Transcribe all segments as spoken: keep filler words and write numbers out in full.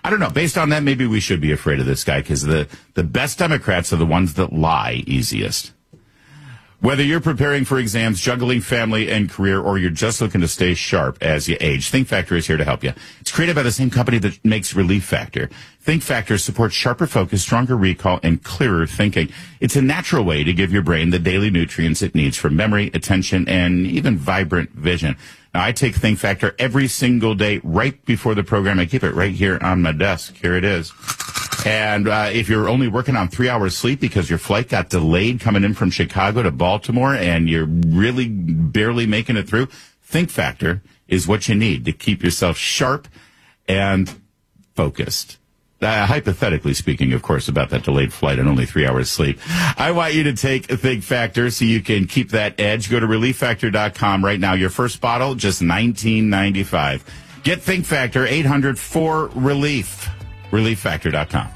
I don't know. Based on that, maybe we should be afraid of this guy because the, the best Democrats are the ones that lie easiest. Whether you're preparing for exams, juggling family and career, or you're just looking to stay sharp as you age, Think Factor is here to help you. It's created by the same company that makes Relief Factor. Think Factor supports sharper focus, stronger recall, and clearer thinking. It's a natural way to give your brain the daily nutrients it needs for memory, attention, and even vibrant vision. Now, I take Think Factor every single day right before the program. I keep it right here on my desk. Here it is. And uh, if you're only working on three hours sleep because your flight got delayed coming in from Chicago to Baltimore and you're really barely making it through, Think Factor is what you need to keep yourself sharp and focused. Uh, hypothetically speaking, of course, about that delayed flight and only three hours sleep. I want you to take Think Factor so you can keep that edge. Go to relief factor dot com right now. Your first bottle, just nineteen ninety-five. Get Think Factor, eight hundred four relief. relief factor dot com.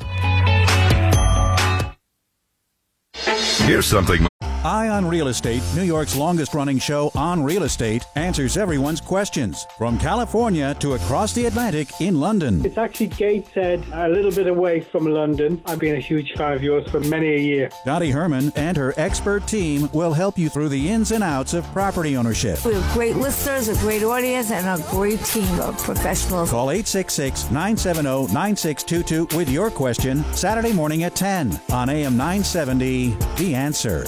Here's something. Eye on Real Estate, New York's longest-running show on real estate, answers everyone's questions. From California to across the Atlantic in London. It's actually Gateshead, a little bit away from London. I've been a huge fan of yours for many a year. Dottie Herman and her expert team will help you through the ins and outs of property ownership. We have great listeners, a great audience, and a great team of professionals. Call eight six six, nine seven zero, nine six two two with your question Saturday morning at ten on A M nine seventy, The Answer.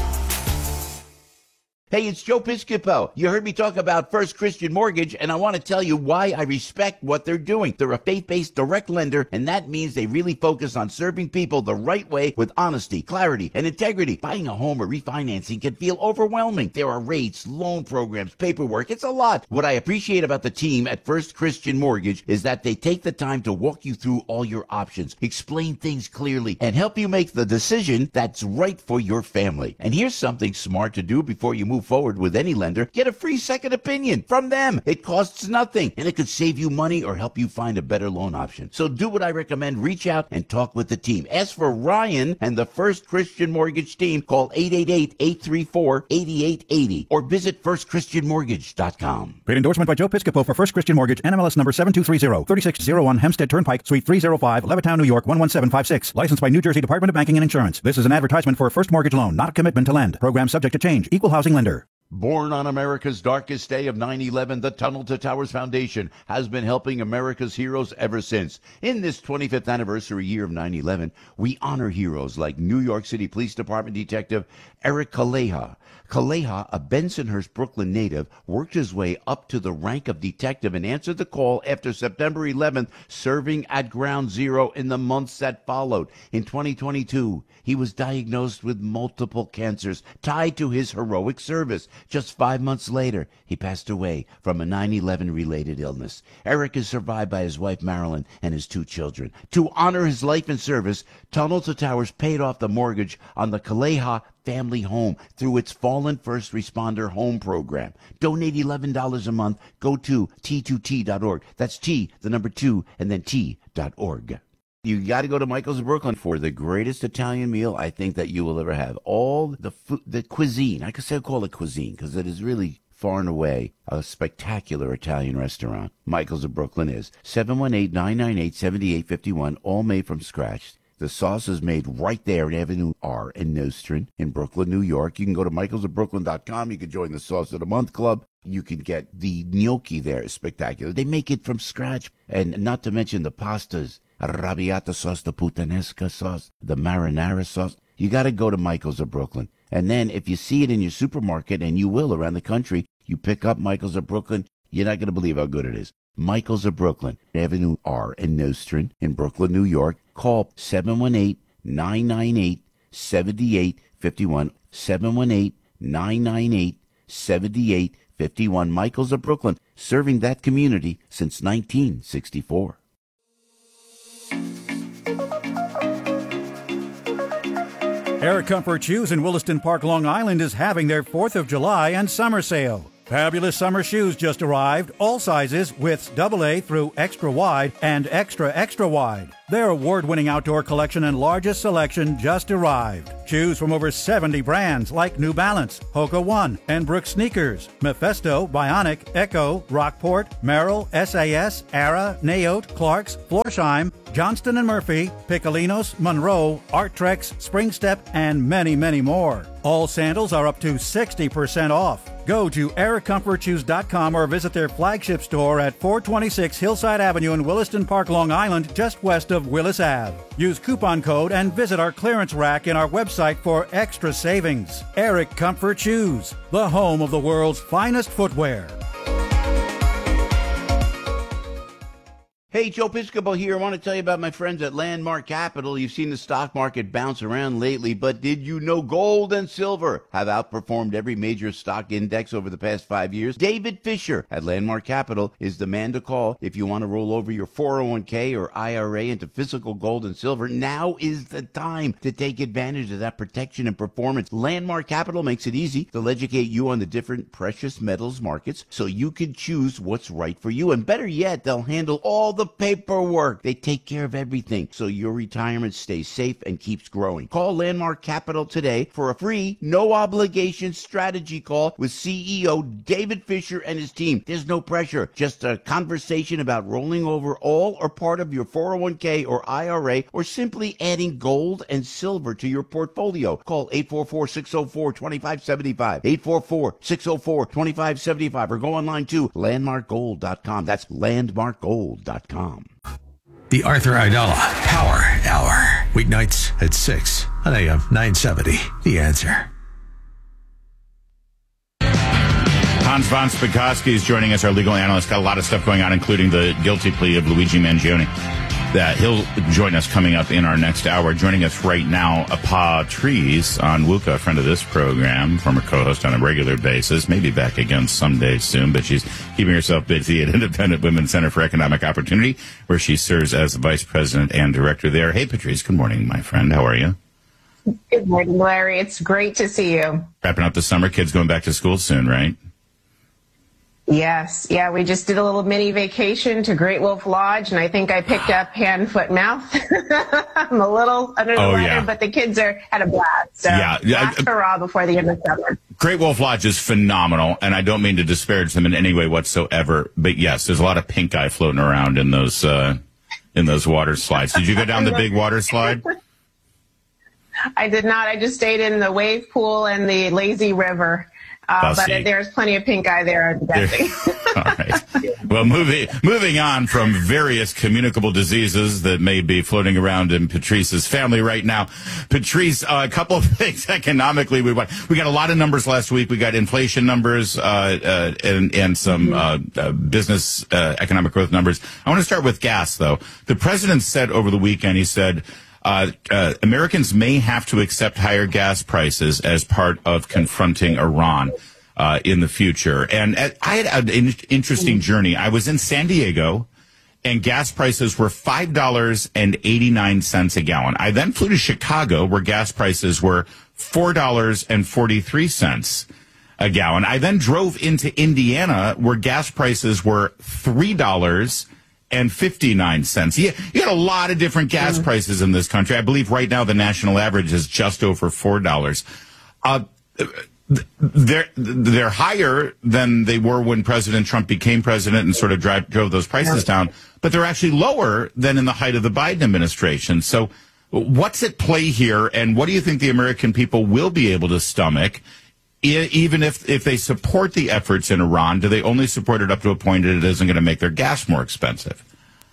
Hey, it's Joe Piscopo. You heard me talk about First Christian Mortgage, and I want to tell you why I respect what they're doing. They're a faith-based direct lender, and that means they really focus on serving people the right way with honesty, clarity, and integrity. Buying a home or refinancing can feel overwhelming. There are rates, loan programs, paperwork. It's a lot. What I appreciate about the team at First Christian Mortgage is that they take the time to walk you through all your options, explain things clearly, and help you make the decision that's right for your family. And here's something smart to do before you move forward with any lender. Get a free second opinion from them. It costs nothing, and it could save you money or help you find a better loan option. So do what I recommend. Reach out and talk with the team. Ask for Ryan and the First Christian Mortgage team. Call eight eight eight, eight three four, eight eight eight zero or visit first christian mortgage dot com. Paid endorsement by Joe Piscopo for First Christian Mortgage, N M L S number seven two three zero, three six zero one Hempstead Turnpike, Suite three oh five, Levittown, New York one one seven five six. Licensed by New Jersey Department of Banking and Insurance. This is an advertisement for a first mortgage loan, not a commitment to lend. Program subject to change. Equal housing lender. Born on America's darkest day of nine eleven, the Tunnel to Towers Foundation has been helping America's heroes ever since. In this twenty-fifth anniversary year of nine eleven, we honor heroes like New York City Police Department Detective Eric Kaleha. Kaleha, a Bensonhurst, Brooklyn native, worked his way up to the rank of detective and answered the call after September eleventh, serving at Ground Zero in the months that followed. In twenty twenty-two, he was diagnosed with multiple cancers tied to his heroic service. Just five months later, he passed away from a nine eleven related illness. Eric is survived by his wife Marilyn and his two children. To honor his life and service, Tunnel to Towers paid off the mortgage on the Kaleha family home through its Fallen First Responder Home Program. Donate eleven dollars a month. Go to T two T dot org. That's T, the number two, and then T dot org. You got to go to Michael's of Brooklyn for the greatest Italian meal I think that you will ever have. All the food, the cuisine, I could say call it cuisine because it is really far and away a spectacular Italian restaurant. Michael's of Brooklyn is seven one eight, nine nine eight, seven eight five one, all made from scratch. The sauce is made right there in Avenue R in Nostrand in Brooklyn, New York. You can go to michaels of brooklyn dot com. You can join the Sauce of the Month Club. You can get the gnocchi there. It's spectacular. They make it from scratch. And not to mention the pastas, arrabbiata sauce, the puttanesca sauce, the marinara sauce. You got to go to Michael's of Brooklyn. And then if you see it in your supermarket, and you will around the country, you pick up Michael's of Brooklyn, you're not going to believe how good it is. Michael's of Brooklyn, Avenue R in Nostrand in Brooklyn, New York. Call seven one eight, nine nine eight, seven eight five one, seven one eight, nine nine eight, seven eight five one. Michael's of Brooklyn, serving that community since nineteen sixty-four. Air Comfort Shoes in Williston Park, Long Island is having their fourth of July and summer sale. Fabulous summer shoes just arrived, all sizes, widths double A through extra wide and extra extra wide. Their award-winning outdoor collection and largest selection just arrived. Shoes from over seventy brands like New Balance, Hoka One, and Brooks Sneakers, Mephisto, Bionic, Echo, Rockport, Merrill, S A S, Ara, Naote, Clarks, Florsheim, Johnston and Murphy, Piccolinos, Monroe, Arttrex, Springstep, and many, many more. All sandals are up to sixty percent off. Go to eric comfort shoes dot com or visit their flagship store at four twenty-six Hillside Avenue in Williston Park, Long Island, just west of Willis Avenue. Use coupon code and visit our clearance rack in our website for extra savings. Eric Comfort Shoes, the home of the world's finest footwear. Hey, Joe Piscopo here. I want to tell you about my friends at Landmark Capital. You've seen the stock market bounce around lately, but did you know gold and silver have outperformed every major stock index over the past five years? David Fisher at Landmark Capital is the man to call if you want to roll over your four oh one k or I R A into physical gold and silver. Now is the time to take advantage of that protection and performance. Landmark Capital makes it easy. They'll educate you on the different precious metals markets so you can choose what's right for you. And better yet, they'll handle all the paperwork. They take care of everything so your retirement stays safe and keeps growing. Call Landmark Capital today for a free, no obligation strategy call with C E O David Fisher and his team. There's no pressure, just a conversation about rolling over all or part of your four oh one k or I R A or simply adding gold and silver to your portfolio. Call eight four four, six oh four, two five seven five, eight four four, six oh four, two five seven five, or go online to landmark gold dot com. That's landmark gold dot com. The Arthur Aidala Power Hour. Weeknights at six on A M nine seventy. The Answer. Hans von Spakovsky is joining us, our legal analyst. Got a lot of stuff going on, including the guilty plea of Luigi Mangione. That he'll join us coming up in our next hour. Joining us right now, Patrice Onwuka, a friend of this program, former co-host on a regular basis, maybe back again someday soon, but she's keeping herself busy at Independent Women's Center for Economic Opportunity, where she serves as the vice president and director there. Hey, Patrice, good morning, my friend. How are you? Good morning, Larry. It's great to see you. Wrapping up the summer. Kids going back to school soon, right? Yes. Yeah, we just did a little mini vacation to Great Wolf Lodge, and I think I picked up hand, foot, mouth. I'm a little under the oh, weather, yeah. but the kids are had a blast. So yeah. last hurrah before the end of summer. Great Wolf Lodge is phenomenal, and I don't mean to disparage them in any way whatsoever, but yes, there's a lot of pink eye floating around in those uh, in those water slides. Did you go down the big water slide? I did not. I just stayed in the wave pool and the lazy river. Uh, but uh, there's plenty of pink eye there, I'm guessing. All right. Well, moving moving on from various communicable diseases that may be floating around in Patrice's family right now. Patrice, uh, a couple of things economically. We we got a lot of numbers last week. We got inflation numbers uh, uh, and and some uh, uh, business uh, economic growth numbers. I want to start with gas, though. The president said over the weekend, he said, Uh, uh, Americans may have to accept higher gas prices as part of confronting Iran uh, in the future. And uh, I had an interesting journey. I was in San Diego, and gas prices were five dollars and eighty-nine cents a gallon. I then flew to Chicago, where gas prices were four dollars and forty-three cents a gallon. I then drove into Indiana, where gas prices were three dollars and fifty-nine cents. You, you got a lot of different gas mm. prices in this country. I believe right now the national average is just over four dollars. Uh, they're, they're higher than they were when President Trump became president and sort of drive, drove those prices down, but they're actually lower than in the height of the Biden administration. So what's at play here, and what do you think the American people will be able to stomach? Even if, if they support the efforts in Iran, do they only support it up to a point that it isn't going to make their gas more expensive?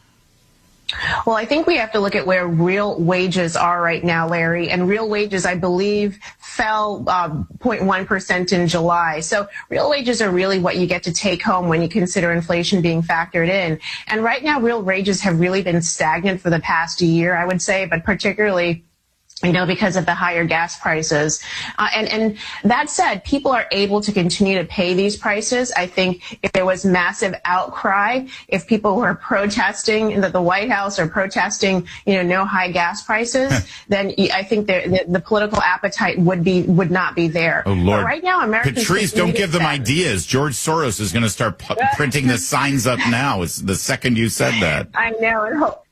Well, I think we have to look at where real wages are right now, Larry. And real wages, I believe, fell uh, zero point one percent in July. So real wages are really what you get to take home when you consider inflation being factored in. And right now, real wages have really been stagnant for the past year, I would say, but particularly you know, because of the higher gas prices. Uh, and, and that said, people are able to continue to pay these prices. I think if there was massive outcry, if people were protesting in the, the White House or protesting, you know, no high gas prices, then I think the, the, the political appetite would be, would not be there. Oh, Lord. But right now, Americans... Patrice, don't give them ideas. George Soros is going to start pu- printing the signs up now. It's the second you said that. I know. And hope.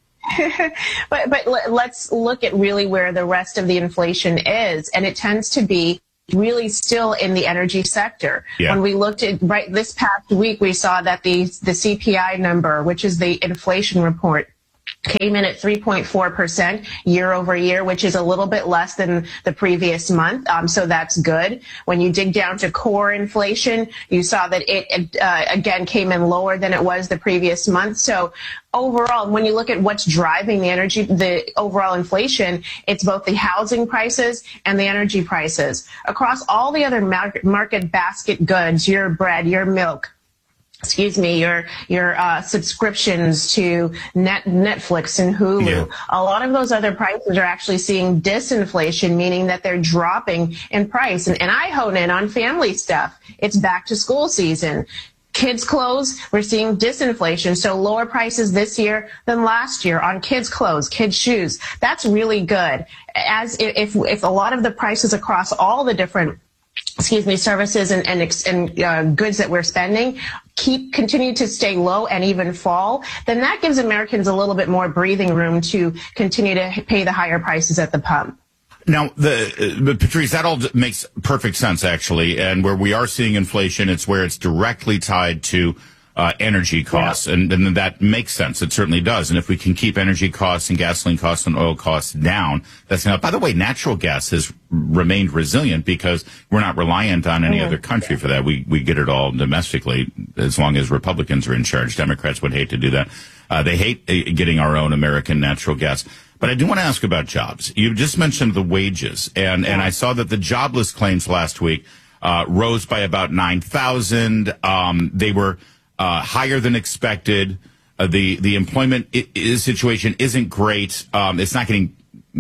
but but let's look at really where the rest of the inflation is, and it tends to be really still in the energy sector. Yeah. When we looked at right this past week, we saw that the the C P I number, which is the inflation report, came in at three point four percent year over year, which is a little bit less than the previous month. Um, so that's good. When you dig down to core inflation, you saw that it, uh, again, came in lower than it was the previous month. So overall, when you look at what's driving the energy, the overall inflation, it's both the housing prices and the energy prices. Across all the other market, market basket goods, your bread, your milk, excuse me, your your uh, subscriptions to net Netflix and Hulu. Yeah. A lot of those other prices are actually seeing disinflation, meaning that they're dropping in price. And, and I hone in on family stuff. It's back to school season. Kids' clothes, we're seeing disinflation, so lower prices this year than last year on kids' clothes, kids' shoes. That's really good. As if if a lot of the prices across all the different excuse me, services and, and, and uh, goods that we're spending keep continue to stay low and even fall, then that gives Americans a little bit more breathing room to continue to pay the higher prices at the pump. Now, the uh, Patrice, that all makes perfect sense, actually. And where we are seeing inflation, it's where it's directly tied to uh, energy costs. Yeah. And, and that makes sense. It certainly does. And if we can keep energy costs and gasoline costs and oil costs down, that's enough. By the way, natural gas has remained resilient because we're not reliant on any mm-hmm. other country for that. We, we get it all domestically as long as Republicans are in charge. Democrats would hate to do that. Uh, they hate uh, getting our own American natural gas. But I do want to ask about jobs. You just mentioned the wages, and, and I saw that the jobless claims last week uh, rose by about nine thousand. Um, they were uh, higher than expected. Uh, the the employment I- I situation isn't great. Um, it's not getting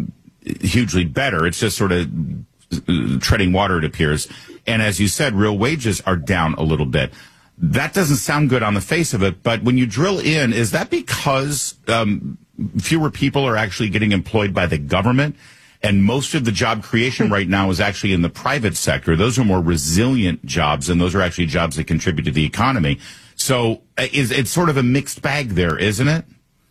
hugely better. It's just sort of treading water, it appears. And as you said, real wages are down a little bit. That doesn't sound good on the face of it, but when you drill in, is that because um, fewer people are actually getting employed by the government, and most of the job creation right now is actually in the private sector? Those are more resilient jobs, and those are actually jobs that contribute to the economy. So is it's sort of a mixed bag there, isn't it?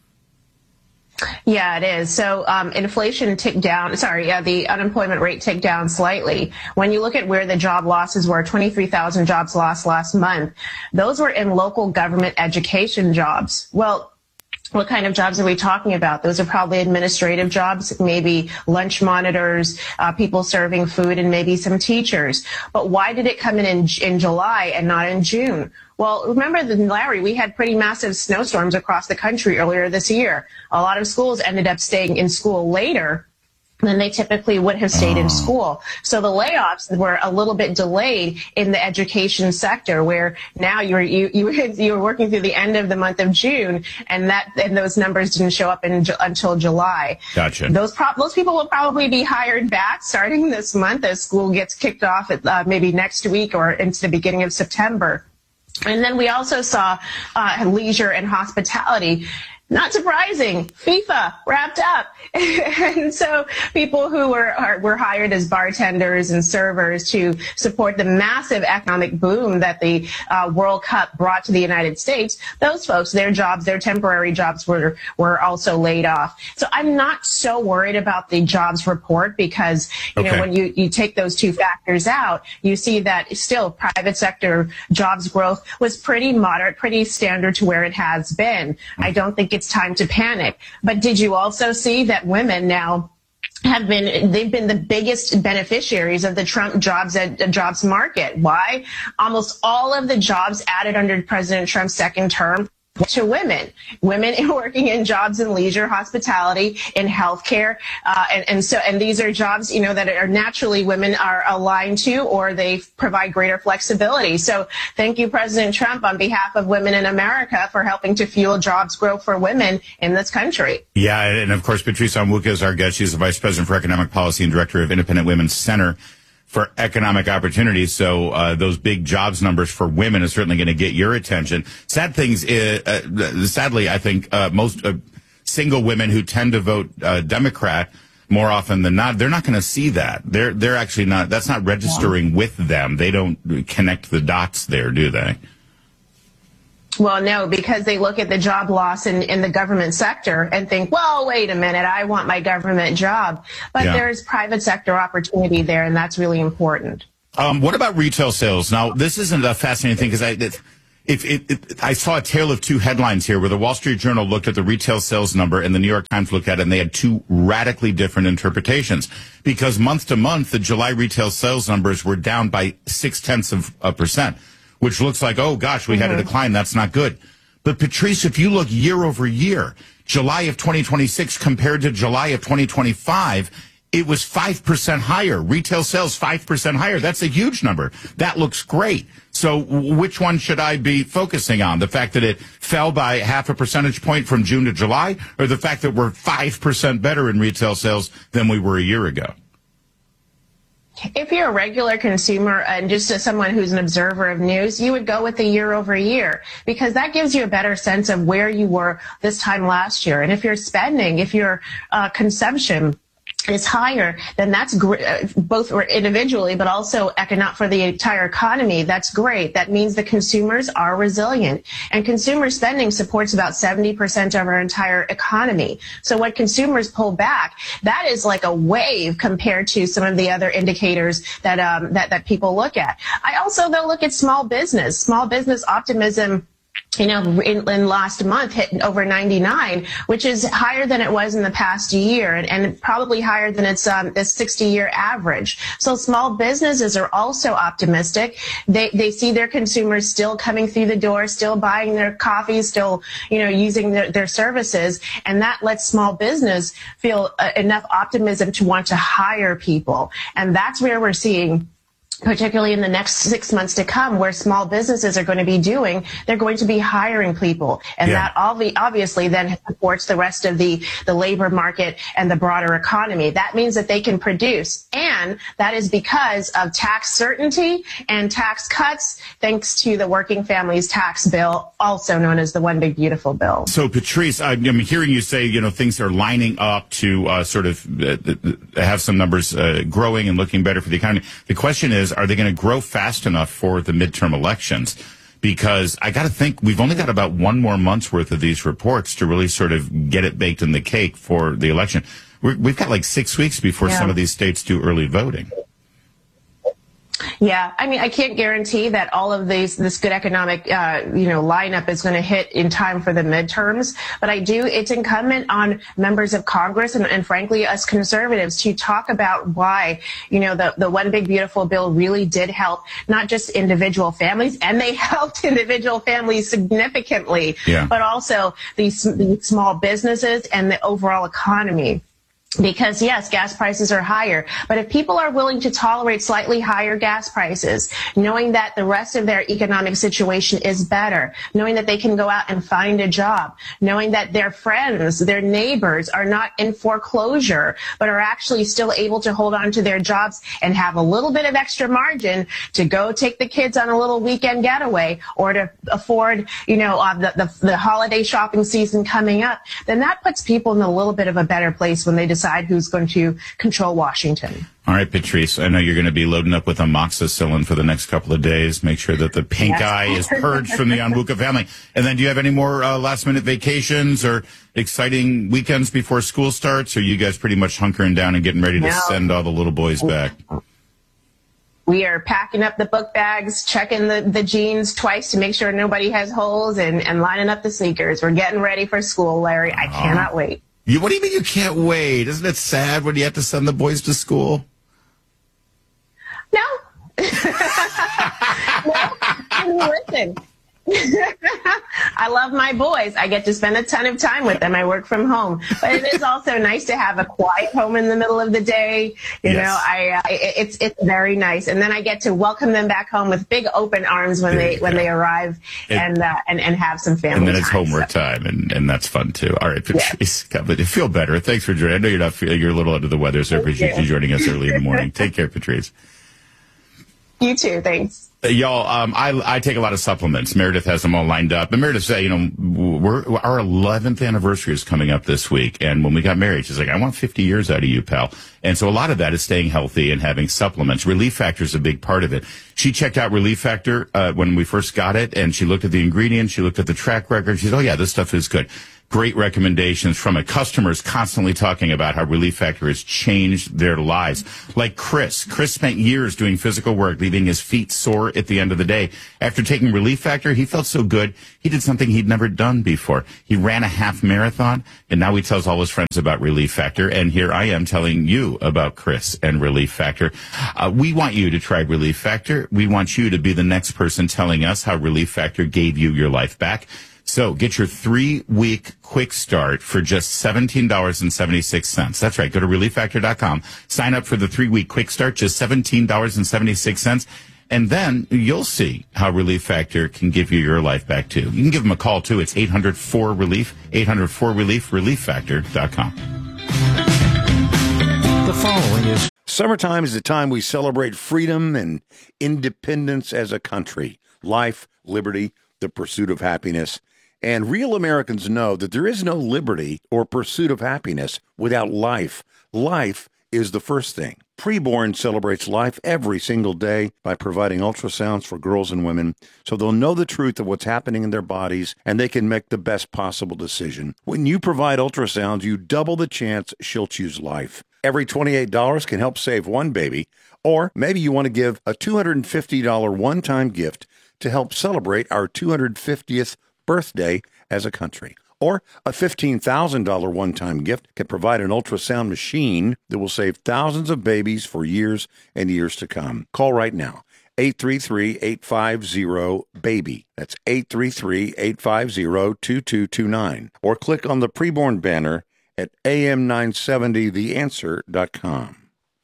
Yeah, it is. So um, inflation ticked down. Sorry, yeah, the unemployment rate ticked down slightly. When you look at where the job losses were, twenty-three thousand jobs lost last month. Those were in local government education jobs. Well, what kind of jobs are we talking about? Those are probably administrative jobs, maybe lunch monitors, uh, people serving food, and maybe some teachers. But why did it come in, in in July and not in June? Well, remember, Larry, we had pretty massive snowstorms across the country earlier this year. A lot of schools ended up staying in school later than they typically would have stayed in school. So the layoffs were a little bit delayed in the education sector, where now you're you you you were working through the end of the month of June, and that and those numbers didn't show up in, until July. Gotcha. Those pro- those people will probably be hired back starting this month as school gets kicked off at, uh, maybe next week or into the beginning of September. And then we also saw uh, leisure and hospitality. Not surprising, FIFA wrapped up. And so people who were are, were hired as bartenders and servers to support the massive economic boom that the uh, World Cup brought to the United States, those folks, their jobs, their temporary jobs were, were also laid off. So I'm not so worried about the jobs report because, you okay. know, when you, you take those two factors out, you see that still private sector jobs growth was pretty moderate, pretty standard to where it has been. I don't think it's time to panic. But did you also see that women now have been, they've been the biggest beneficiaries of the Trump jobs at jobs market? Why? Almost all of the jobs added under President Trump's second term to women, women working in jobs in leisure, hospitality, in healthcare, uh, and, and so and these are jobs, you know, that are naturally women are aligned to, or they provide greater flexibility. So thank you, President Trump, on behalf of women in America, for helping to fuel jobs growth for women in this country. Yeah, and of course, Patrice Onwuka is our guest. She's the Vice President for Economic Policy and Director of Independent Women's Center for Economic Opportunity. So uh, those big jobs numbers for women is certainly going to get your attention. Sad things, uh, uh, sadly, I think uh, most uh, single women who tend to vote uh, Democrat more often than not, they're not going to see that. They're they're actually not. That's not registering with them. They don't connect the dots there, do they? Well, no, because they look at the job loss in, in the government sector and think, well, wait a minute, I want my government job. But Yeah. there's private sector opportunity there, and that's really important. Um, what about retail sales? Now, this isn't a fascinating thing because I, it, if it, it, I saw a tale of two headlines here where the Wall Street Journal looked at the retail sales number and the New York Times looked at it, and they had two radically different interpretations. Because month to month, the July retail sales numbers were down by six tenths of a percent, which looks like, oh gosh, we mm-hmm. had a decline. That's not good. But Patrice, if you look year over year, July of twenty twenty-six compared to July of twenty twenty-five, it was five percent higher. Retail sales five percent higher. That's a huge number. That looks great. So which one should I be focusing on? The fact that it fell by half a percentage point from June to July, or the fact that we're five percent better in retail sales than we were a year ago? If you're a regular consumer and just as someone who's an observer of news, you would go with the year over year, because that gives you a better sense of where you were this time last year. And if you're spending, if your uh, consumption is higher, then that's gr- both individually, but also economic for the entire economy. That's great. That means the consumers are resilient, and consumer spending supports about seventy percent of our entire economy. So when consumers pull back, that is like a wave compared to some of the other indicators that um, that that people look at. I also though look at small business, small business optimism. You know, in, in last month hit over ninety-nine, which is higher than it was in the past year, and, and probably higher than its um, the sixty-year average. So small businesses are also optimistic. They they see their consumers still coming through the door, still buying their coffee, still you know using their, their services, and that lets small business feel uh, enough optimism to want to hire people, and that's where we're seeing, particularly in the next six months to come, where small businesses are going to be doing, they're going to be hiring people. And Yeah. that obvi- obviously then supports the rest of the, the labor market and the broader economy. That means that they can produce. And that is because of tax certainty and tax cuts, thanks to the Working Families Tax Bill, also known as the One Big Beautiful Bill. So, Patrice, I'm I'm hearing you say, you know, things are lining up to uh, sort of uh, have some numbers uh, growing and looking better for the economy. The question is, are they going to grow fast enough for the midterm elections? Because I got to think we've only got about one more month's worth of these reports to really sort of get it baked in the cake for the election. We're, we've got like six weeks before Yeah. some of these states do early voting. Yeah, I mean, I can't guarantee that all of these, this good economic, uh, you know, lineup is going to hit in time for the midterms. But I do, it's incumbent on members of Congress and, and frankly, us conservatives to talk about why, you know, the, the One Big Beautiful Bill really did help not just individual families, and they helped individual families significantly, Yeah. but also these, these small businesses and the overall economy. Because yes, gas prices are higher, but if people are willing to tolerate slightly higher gas prices, knowing that the rest of their economic situation is better, knowing that they can go out and find a job, knowing that their friends, their neighbors are not in foreclosure, but are actually still able to hold on to their jobs and have a little bit of extra margin to go take the kids on a little weekend getaway, or to afford, you know, uh, the, the, the holiday shopping season coming up, then that puts people in a little bit of a better place when they decide who's going to control Washington. All right, Patrice, I know you're going to be loading up with amoxicillin for the next couple of days. Make sure that the pink Yes. eye is purged from the Onwuka family. And then do you have any more uh, last-minute vacations or exciting weekends before school starts? Or are you guys pretty much hunkering down and getting ready to No. send all the little boys back? We are packing up the book bags, checking the, the jeans twice to make sure nobody has holes, and, and lining up the sneakers. We're getting ready for school, Larry. I cannot wait. You, what do you mean you can't wait? Isn't it sad when you have to send the boys to school? No. No. I mean, listen. I love my boys. I get to spend a ton of time with them. I work from home, but it is also nice to have a quiet home in the middle of the day. You yes. know, I uh, it, it's it's very nice, and then I get to welcome them back home with big open arms when there they when go. they arrive it, and, uh, and and have some family. And then it's time, homework so. time, and, and that's fun too. All right, Patrice, yeah. God, feel better. Thanks for joining. I know you're not feeling, you're a little under the weather, so I appreciate you. you joining us early in the morning. Take care, Patrice. You too. Thanks. Y'all, um, I, I take a lot of supplements. Meredith has them all lined up. And Meredith said, you know, we're, our eleventh anniversary is coming up this week. And when we got married, she's like, I want fifty years out of you, pal. And so a lot of that is staying healthy and having supplements. Relief Factor is a big part of it. She checked out Relief Factor uh, when we first got it, and she looked at the ingredients. She looked at the track record. She said, oh, yeah, this stuff is good. Great recommendations from it. Customers constantly talking about how Relief Factor has changed their lives. Like Chris. Chris spent years doing physical work, leaving his feet sore at the end of the day. After taking Relief Factor, he felt so good, he did something he'd never done before. He ran a half marathon, and now he tells all his friends about Relief Factor. And here I am telling you about Chris and Relief Factor. Uh, we want you to try Relief Factor. We want you to be the next person telling us how Relief Factor gave you your life back. So get your three-week quick start for just seventeen dollars and seventy-six cents. That's right. Go to relief factor dot com. Sign up for the three-week quick start, just seventeen dollars and seventy-six cents. And then you'll see how Relief Factor can give you your life back, too. You can give them a call, too. It's eight hundred four relief, eight hundred four relief, relief factor dot com. The following is... Summertime is the time we celebrate freedom and independence as a country. Life, liberty, the pursuit of happiness. And real Americans know that there is no liberty or pursuit of happiness without life. Life is the first thing. Preborn celebrates life every single day by providing ultrasounds for girls and women so they'll know the truth of what's happening in their bodies and they can make the best possible decision. When you provide ultrasounds, you double the chance she'll choose life. Every twenty-eight dollars can help save one baby, or maybe you want to give a two hundred fifty dollars one-time gift to help celebrate our two hundred fiftieth birthday as a country. Or a fifteen thousand dollars one-time gift can provide an ultrasound machine that will save thousands of babies for years and years to come. Call right now, eight three three, eight five zero, BABY. That's eight three three, eight five zero, two two two nine. Or click on the preborn banner at A M nine seventy the answer dot com.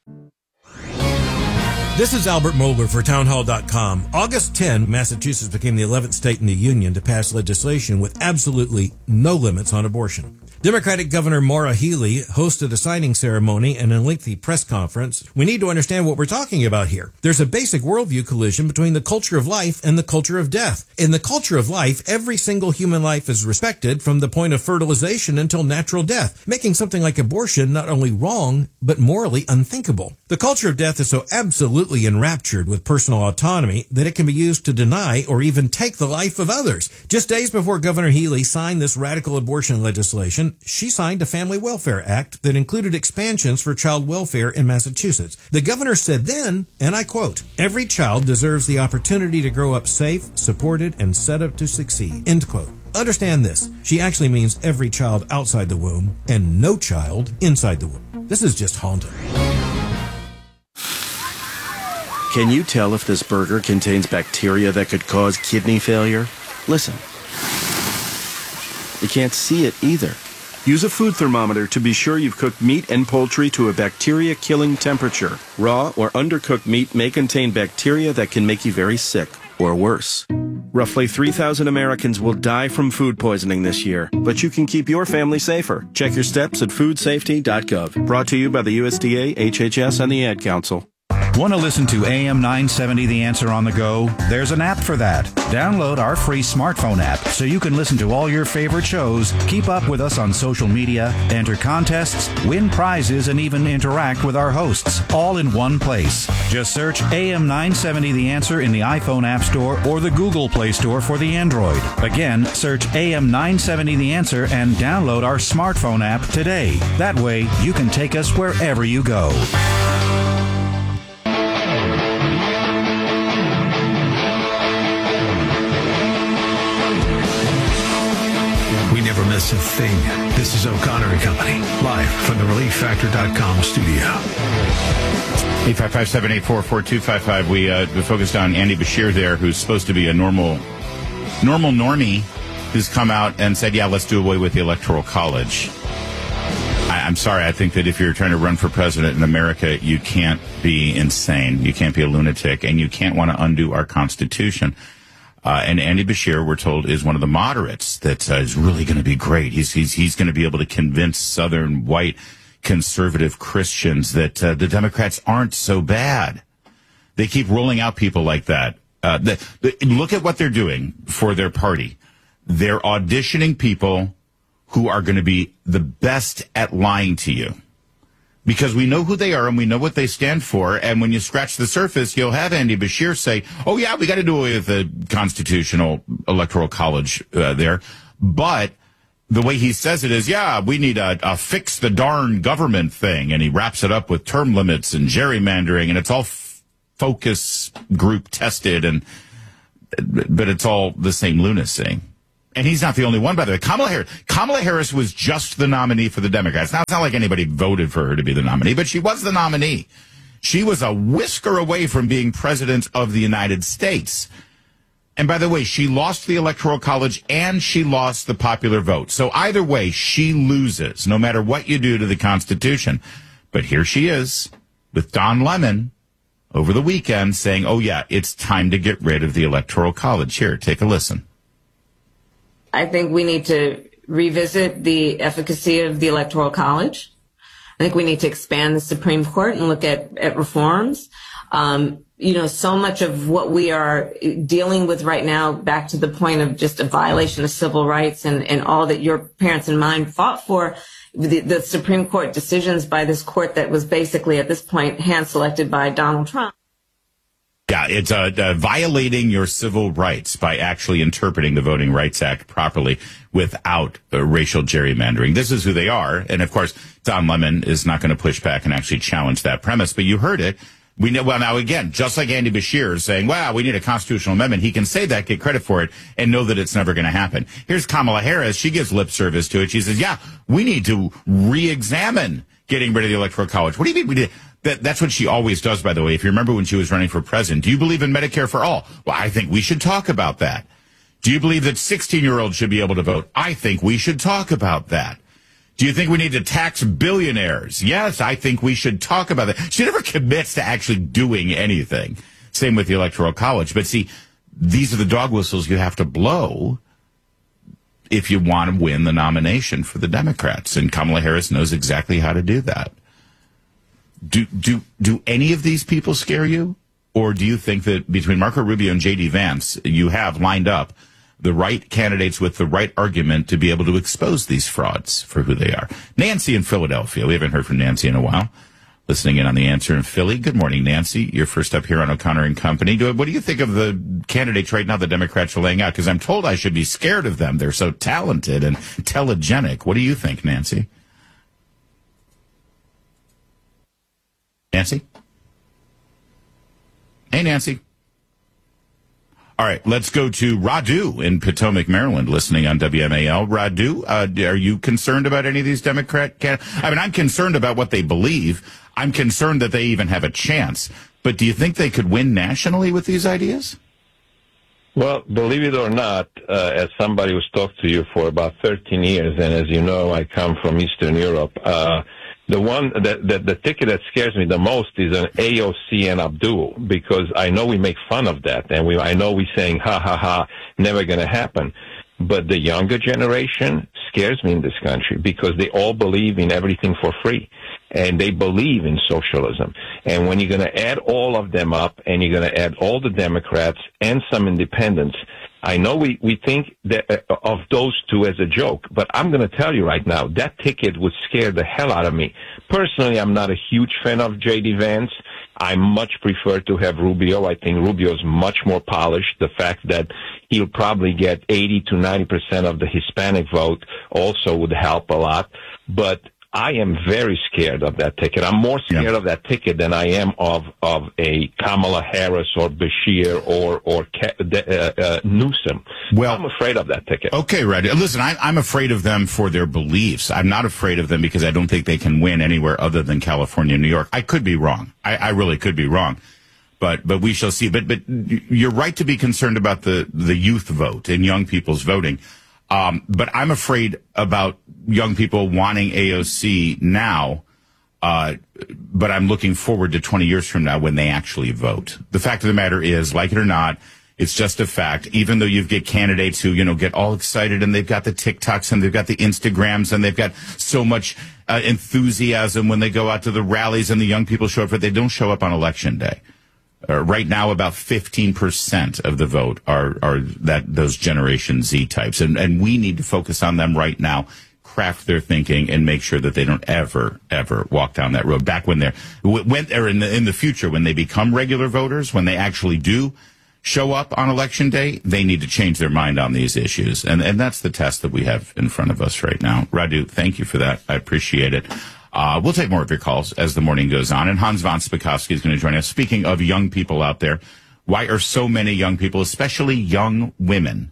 This is Albert Mohler for townhall dot com. August tenth, Massachusetts became the eleventh state in the union to pass legislation with absolutely no limits on abortion. Democratic Governor Maura Healey hosted a signing ceremony and a lengthy press conference. We need to understand what we're talking about here. There's a basic worldview collision between the culture of life and the culture of death. In the culture of life, every single human life is respected from the point of fertilization until natural death, making something like abortion not only wrong, but morally unthinkable. The culture of death is so absolutely enraptured with personal autonomy that it can be used to deny or even take the life of others. Just days before Governor Healey signed this radical abortion legislation, she signed a Family Welfare Act that included expansions for child welfare in Massachusetts. The governor said then, and I quote, "Every child deserves the opportunity to grow up safe, supported, and set up to succeed." End quote. Understand this. She actually means every child outside the womb and no child inside the womb. This is just haunting. Can you tell if this burger contains bacteria that could cause kidney failure? Listen. You can't see it either. Use a food thermometer to be sure you've cooked meat and poultry to a bacteria-killing temperature. Raw or undercooked meat may contain bacteria that can make you very sick, or worse. Roughly three thousand Americans will die from food poisoning this year, but you can keep your family safer. Check your steps at food safety dot gov. Brought to you by the U S D A, H H S, and the Ad Council. Want to listen to A M nine seventy The Answer on the go? There's an app for that. Download our free smartphone app so you can listen to all your favorite shows, keep up with us on social media, enter contests, win prizes, and even interact with our hosts, all in one place. Just search A M nine seventy The Answer in the iPhone App Store or the Google Play Store for the Android. Again, search A M nine seventy The Answer and download our smartphone app today. That way, you can take us wherever you go. Never miss a thing. This is O'Connor and Company, live from the relief factor dot com studio. eight five five, seven eight four, four two five five. We uh, we focused on Andy Bashir there, who's supposed to be a normal Normal Normie, who's come out and said, yeah, let's do away with the Electoral College. I, I'm sorry. I think that if you're trying to run for president in America, you can't be insane. You can't be a lunatic, and you can't want to undo our Constitution. Uh, and Andy Beshear, we're told, is one of the moderates that uh, is really going to be great. He's he's he's going to be able to convince Southern white conservative Christians that uh, the Democrats aren't so bad. They keep rolling out people like that. Uh, the, the, look at what they're doing for their party. They're auditioning people who are going to be the best at lying to you. Because we know who they are and we know what they stand for. And when you scratch the surface, you'll have Andy Beshear say, oh, yeah, we got to do away with the constitutional electoral college uh, there. But the way he says it is, yeah, we need a, a fix the darn government thing. And he wraps it up with term limits and gerrymandering. And it's all f- focus group tested. And but it's all the same lunacy. And he's not the only one, by the way. Kamala Harris, Kamala Harris was just the nominee for the Democrats. Now, it's not like anybody voted for her to be the nominee, but she was the nominee. She was a whisker away from being president of the United States. And by the way, she lost the Electoral College and she lost the popular vote. So either way, she loses, no matter what you do to the Constitution. But here she is with Don Lemon over the weekend saying, oh, yeah, it's time to get rid of the Electoral College. Here, take a listen. I think we need to revisit the efficacy of the Electoral College. I think we need to expand the Supreme Court and look at, at reforms. Um, you know, so much of what we are dealing with right now, back to the point of just a violation of civil rights and, and all that your parents and mine fought for, the, the Supreme Court decisions by this court that was basically at this point hand-selected by Donald Trump. Yeah, it's uh, uh, violating your civil rights by actually interpreting the Voting Rights Act properly without uh, racial gerrymandering. This is who they are. And, of course, Don Lemon is not going to push back and actually challenge that premise. But you heard it. We know, well, now, again, just like Andy Beshear is saying, wow, we need a constitutional amendment. He can say that, get credit for it, and know that it's never going to happen. Here's Kamala Harris. She gives lip service to it. She says, yeah, we need to re-examine getting rid of the Electoral College. What do you mean we did? That, that's what she always does, by the way. If you remember when she was running for president, do you believe in Medicare for all? Well, I think we should talk about that. Do you believe that sixteen-year-olds should be able to vote? I think we should talk about that. Do you think we need to tax billionaires? Yes, I think we should talk about that. She never commits to actually doing anything. Same with the Electoral College. But see, these are the dog whistles you have to blow if you want to win the nomination for the Democrats. And Kamala Harris knows exactly how to do that. Do do do any of these people scare you? Or do you think that between Marco Rubio and J D Vance, you have lined up the right candidates with the right argument to be able to expose these frauds for who they are? Nancy in Philadelphia. We haven't heard from Nancy in a while. Listening in on The Answer in Philly. Good morning, Nancy. You're first up here on O'Connor and Company. What do you think of the candidates right now the Democrats are laying out? Because I'm told I should be scared of them. They're so talented and telegenic. What do you think, Nancy? Nancy? Hey, Nancy. All right, let's go to Radu in Potomac, Maryland, listening on W M A L. Radu, uh, are you concerned about any of these Democrat candidates? I mean, I'm concerned about what they believe. I'm concerned that they even have a chance. But do you think they could win nationally with these ideas? Well, believe it or not, uh, as somebody who's talked to you for about thirteen years, and as you know, I come from Eastern Europe, uh, The one that, that the ticket that scares me the most is an A O C and Abdul, because I know we make fun of that, and we I know we're saying ha ha ha, never going to happen. But the younger generation scares me in this country because they all believe in everything for free, and they believe in socialism. And when you're going to add all of them up, and you're going to add all the Democrats and some independents, I know we, we think that, uh, of those two as a joke, but I'm going to tell you right now, that ticket would scare the hell out of me. Personally, I'm not a huge fan of J D Vance. I much prefer to have Rubio. I think Rubio's much more polished. The fact that he'll probably get eighty to ninety percent of the Hispanic vote also would help a lot. But I am very scared of that ticket. I'm more scared yeah. of that ticket than I am of of a Kamala Harris or Beshear or or uh, uh, Newsom. Well, I'm afraid of that ticket. Okay, Red. Listen, I, I'm afraid of them for their beliefs. I'm not afraid of them because I don't think they can win anywhere other than California and New York. I could be wrong. I, I really could be wrong. But but we shall see. But but you're right to be concerned about the, the youth vote and young people's voting. Um, but I'm afraid about young people wanting A O C now. Uh, but I'm looking forward to twenty years from now when they actually vote. The fact of the matter is, like it or not, it's just a fact. Even though you get candidates who, you know, get all excited and they've got the TikToks and they've got the Instagrams and they've got so much uh, enthusiasm when they go out to the rallies and the young people show up, but they don't show up on election day. Uh, right now, about fifteen percent of the vote are, are that those Generation Z types. And, and we need to focus on them right now, craft their thinking, and make sure that they don't ever, ever walk down that road. Back when they're, when, or in the, in the future, when they become regular voters, when they actually do show up on election day, they need to change their mind on these issues. And, and that's the test that we have in front of us right now. Radu, thank you for that. I appreciate it. Uh, we'll take more of your calls as the morning goes on. And Hans von Spakovsky is going to join us. Speaking of young people out there, why are so many young people, especially young women,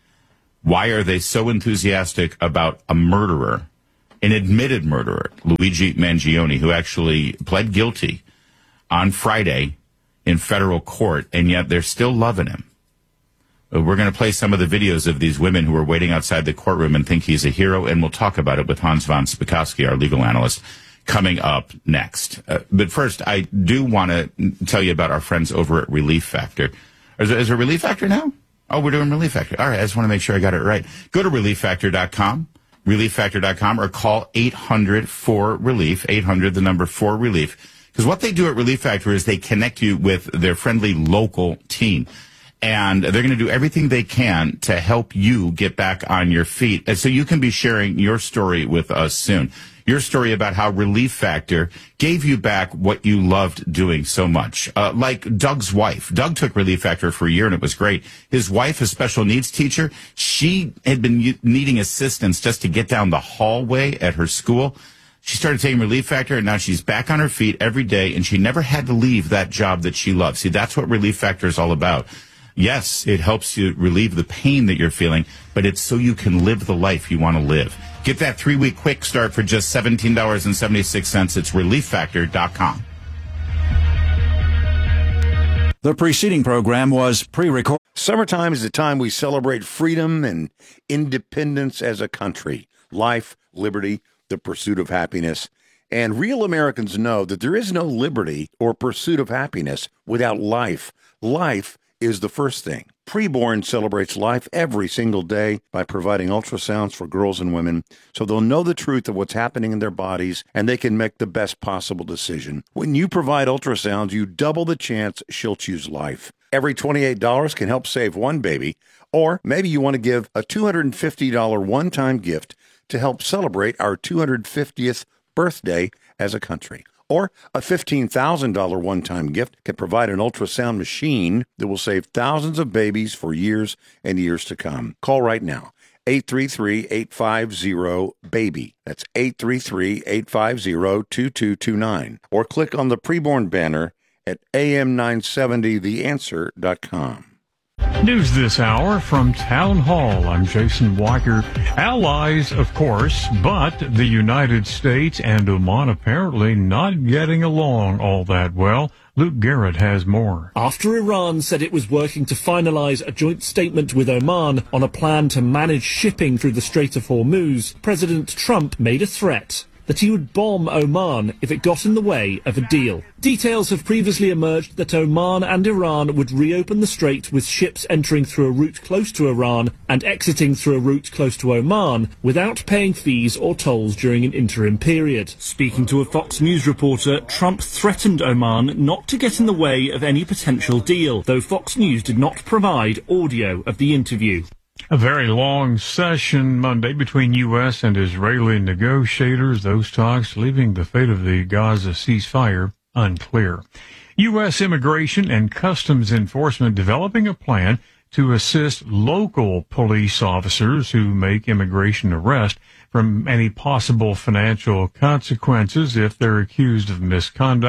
why are they so enthusiastic about a murderer, an admitted murderer, Luigi Mangione, who actually pled guilty on Friday in federal court, and yet they're still loving him? We're going to play some of the videos of these women who are waiting outside the courtroom and think he's a hero, and we'll talk about it with Hans von Spakovsky, our legal analyst, coming up next. Uh, but first, I do want to tell you about our friends over at Relief Factor. Is there, is there Relief Factor now? Oh, we're doing Relief Factor. All right, I just want to make sure I got it right. Go to relief factor dot com, relief factor dot com, or call eight hundred four relief, eight hundred, the number four relief. Because what they do at Relief Factor is they connect you with their friendly local team. And they're going to do everything they can to help you get back on your feet. And so you can be sharing your story with us soon. Your story about how Relief Factor gave you back what you loved doing so much. Uh, like Doug's wife. Doug took Relief Factor for a year and it was great. His wife, a special needs teacher, she had been needing assistance just to get down the hallway at her school. She started taking Relief Factor, and now she's back on her feet every day, and she never had to leave that job that she loved. See, that's what Relief Factor is all about. Yes, it helps you relieve the pain that you're feeling, but it's so you can live the life you want to live. Get that three-week quick start for just seventeen dollars and seventy-six cents. It's relief factor dot com. The preceding program was pre-recorded. Summertime is the time we celebrate freedom and independence as a country. Life, liberty, the pursuit of happiness. And real Americans know that there is no liberty or pursuit of happiness without life. Life is the first thing. Preborn celebrates life every single day by providing ultrasounds for girls and women so they'll know the truth of what's happening in their bodies and they can make the best possible decision. When you provide ultrasounds, you double the chance she'll choose life. Every twenty-eight dollars can help save one baby, or maybe you want to give a two hundred fifty dollars one-time gift to help celebrate our two hundred fiftieth birthday as a country. Or a fifteen thousand dollars one-time gift can provide an ultrasound machine that will save thousands of babies for years and years to come. Call right now, eight three three, eight five zero, BABY. That's eight three three, eight five zero, two two two nine. Or click on the preborn banner at A M nine seventy the answer dot com. News this hour from Town Hall. I'm Jason Walker. Allies, of course, but the United States and Oman apparently not getting along all that well. Luke Garrett has more. After Iran said it was working to finalize a joint statement with Oman on a plan to manage shipping through the Strait of Hormuz, President Trump made a threat that he would bomb Oman if it got in the way of a deal. Details have previously emerged that Oman and Iran would reopen the strait with ships entering through a route close to Iran and exiting through a route close to Oman without paying fees or tolls during an interim period. Speaking to a Fox News reporter, Trump threatened Oman not to get in the way of any potential deal, though Fox News did not provide audio of the interview. A very long session Monday between U S and Israeli negotiators, those talks leaving the fate of the Gaza ceasefire unclear. U S Immigration and Customs Enforcement developing a plan to assist local police officers who make immigration arrests from any possible financial consequences if they're accused of misconduct.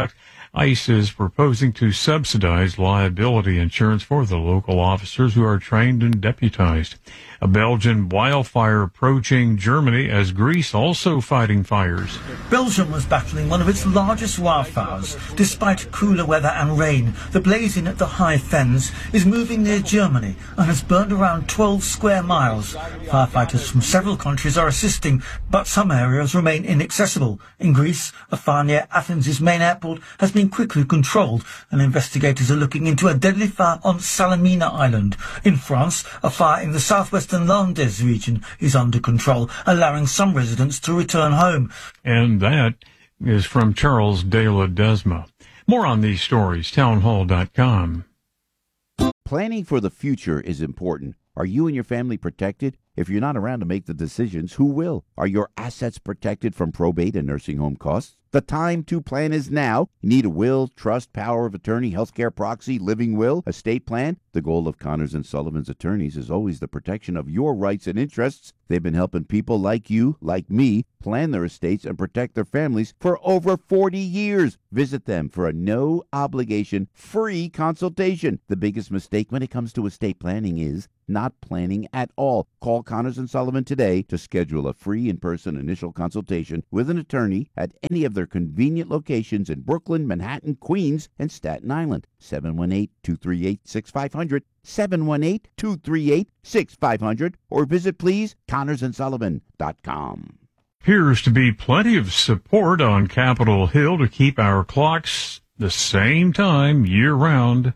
ICE is proposing to subsidize liability insurance for the local officers who are trained and deputized. A Belgian wildfire approaching Germany as Greece also fighting fires. Belgium was battling one of its largest wildfires. Despite cooler weather and rain, the blazing at the High Fens is moving near Germany and has burned around twelve square miles. Firefighters from several countries are assisting, but some areas remain inaccessible. In Greece, a fire near Athens' main airport has been quickly controlled, and investigators are looking into a deadly fire on Salamina Island. In France, a fire in the southwestern Landes region is under control, allowing some residents to return home. And that is from Charles de Ledesma. More on these stories, townhall dot com. Planning for the future is important. Are you and your family protected? If you're not around to make the decisions, who will? Are your assets protected from probate and nursing home costs? The time to plan is now. You need a will, trust, power of attorney, healthcare proxy, living will, estate plan. The goal of Connors and Sullivan's attorneys is always the protection of your rights and interests. They've been helping people like you, like me, plan their estates and protect their families for over forty years. Visit them for a no-obligation, free consultation. The biggest mistake when it comes to estate planning is not planning at all. Call Connors and Sullivan today to schedule a free in-person initial consultation with an attorney at any of their convenient locations in Brooklyn, Manhattan, Queens, and Staten Island. seven one eight, two three eight, six five zero zero, seven one eight, two three eight, six five zero zero, or visit, please, connors and sullivan dot com. Appears to be plenty of support on Capitol Hill to keep our clocks the same time year-round.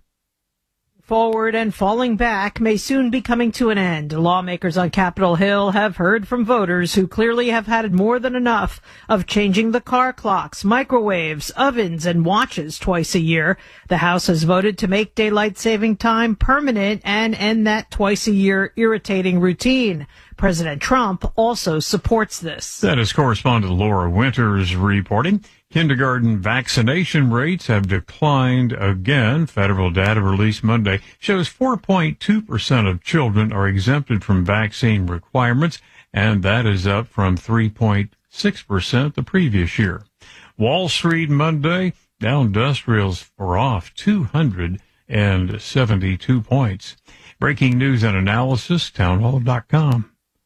Forward and falling back may soon be coming to an end. Lawmakers on Capitol Hill have heard from voters who clearly have had more than enough of changing the car clocks, microwaves, ovens, and watches twice a year. The House has voted to make daylight saving time permanent and end that twice a year irritating routine. President Trump also supports this. That is correspondent Laura Winters reporting. Kindergarten vaccination rates have declined again. Federal data released Monday shows four point two percent of children are exempted from vaccine requirements, and that is up from three point six percent the previous year. Wall Street Monday, Dow Industrials are off two hundred seventy-two points. Breaking news and analysis, townhall dot com.